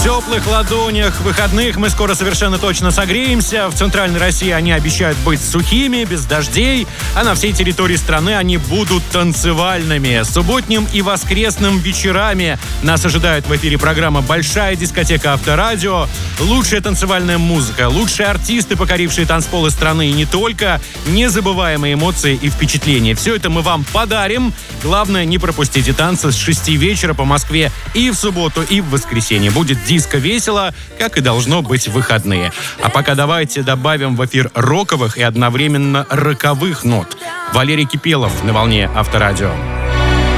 теплых ладонях выходных мы скоро совершенно точно согреемся. В центральной России они обещают быть сухими, без дождей, а на всей территории страны они будут танцевальными. Субботним и воскресным вечерами нас ожидает в эфире программа «Большая дискотека Авторадио». Лучшая танцевальная музыка, лучшие артисты, покорившие танцполы страны и не только, незабываемые эмоции и впечатления. Все это мы вам подарим. Главное, не пропустите танцы с 6 вечера по Москве и в субботу, и в воскресенье. Будет диско весело, как и должно быть в выходные. А пока давайте добавим в эфир роковых и одновременно роковых нот. Валерий Кипелов на волне Авторадио.